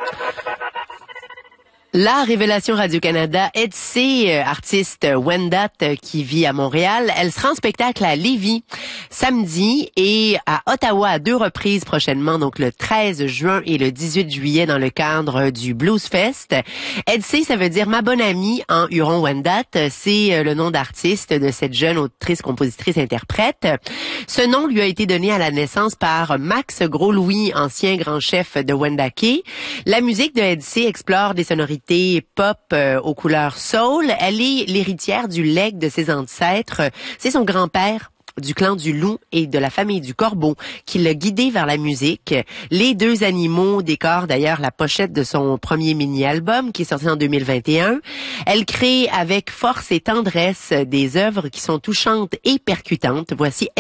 La révélation Radio-Canada, Edsy, artiste Wendat qui vit à Montréal, elle sera en spectacle à Lévis samedi et à Ottawa à 2 reprises prochainement, donc le 13 juin et le 18 juillet dans le cadre du Blues Fest. Edsy, ça veut dire ma bonne amie en Huron-Wendat. C'est le nom d'artiste de cette jeune autrice, compositrice, interprète. Ce nom lui a été donné à la naissance par Max Gros-Louis, ancien grand chef de Wendake. La musique de Edsy explore des sonorités pop aux couleurs soul. Elle est l'héritière du legs de ses ancêtres. C'est son grand-père du clan du loup et de la famille du corbeau qui l'a guidé vers la musique. Les deux animaux décorent d'ailleurs la pochette de son premier mini-album qui est sorti en 2021. Elle crée avec force et tendresse des œuvres qui sont touchantes et percutantes. Voici